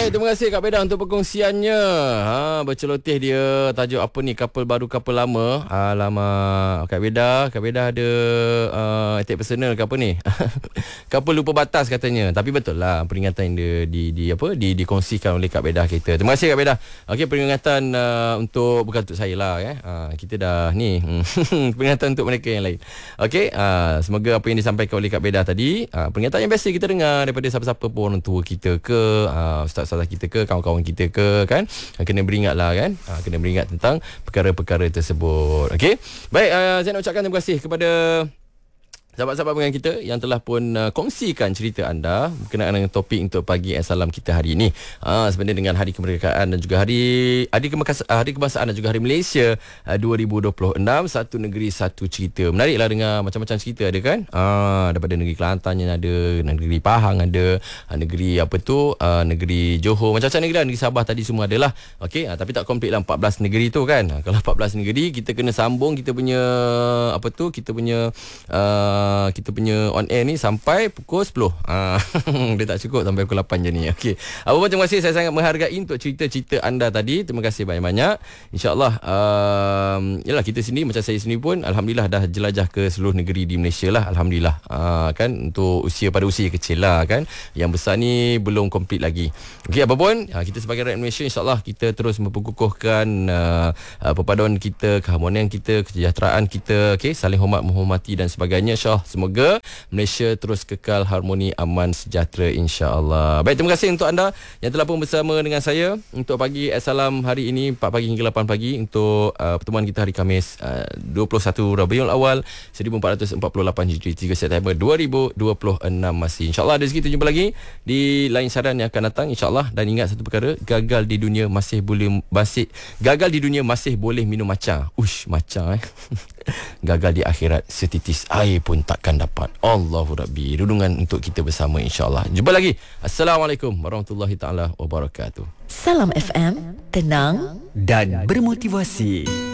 Baik, terima kasih Kak Beda untuk perkongsiannya. Berceloteh dia. Tajuk apa ni? Couple baru, couple lama. Alamak, Kak Beda ada attack personal ke apa ni? Couple lupa batas katanya. Tapi betul lah peringatan yang dikongsikan oleh Kak Beda kita. Terima kasih Kak Beda. Okey, peringatan untuk bukan untuk saya lah kita dah ni peringatan untuk mereka yang lain. Okey, semoga apa yang disampaikan oleh Kak Beda tadi, peringatan yang biasa kita dengar daripada siapa-siapa pun, orang tua kita ke, ustaz-ustazah kita ke, kawan-kawan kita ke, kan, kena beringat lah kan, kena beringat tentang perkara-perkara tersebut. Okey, baik, saya nak ucapkan terima kasih kepada sahabat-sahabat pendengar kita yang telah pun kongsikan cerita anda berkenaan dengan topik untuk pagi Salam kita hari ini. Sebenarnya dengan Hari Kemerdekaan dan juga Hari Kebangsaan dan juga Hari Malaysia 2026, satu negeri satu cerita. Menariklah dengar macam-macam cerita ada kan? Daripada negeri Kelantan yang ada, negeri Pahang ada, negeri negeri Johor, macam-macam negeri lah, negeri Sabah tadi semua adalah. Okey, tapi tak komplit lah 14 negeri tu kan. Kalau 14 negeri kita kena sambung kita punya kita punya on air ni sampai pukul 10. Dia tak cukup sampai pukul 8 je ni. Okey. Apa pun terima kasih, saya sangat menghargai untuk cerita-cerita anda tadi. Terima kasih banyak-banyak. InsyaAllah yalah, kita sini macam saya sendiri pun alhamdulillah dah jelajah ke seluruh negeri di Malaysia lah. Alhamdulillah. Kan untuk pada usia kecil lah kan. Yang besar ni belum komplit lagi. Okey, apa pun kita sebagai rakyat Malaysia insyaAllah kita terus memperkukuhkan perpaduan kita, keharmonian kita, kesejahteraan kita, okey, saling hormat menghormati dan sebagainya. Semoga Malaysia terus kekal harmoni, aman, sejahtera insya-Allah. Baik, terima kasih untuk anda yang telah pun bersama dengan saya untuk pagi Salam hari ini 4 pagi hingga 8 pagi untuk pertemuan kita hari Khamis 21 Rabiul Awal 1448 Hijri 3 September 2026 masih. Insya-Allah ada rezeki, jumpa lagi di lain saran yang akan datang insya-Allah. Dan ingat satu perkara, gagal di dunia masih boleh minum maca. Maca gagal di akhirat setitis air pun takkan dapat. Allahu Rabbi. Rundungan untuk kita bersama insya-Allah. Jumpa lagi. Assalamualaikum warahmatullahi taala wabarakatuh. Salam FM, tenang dan bermotivasi.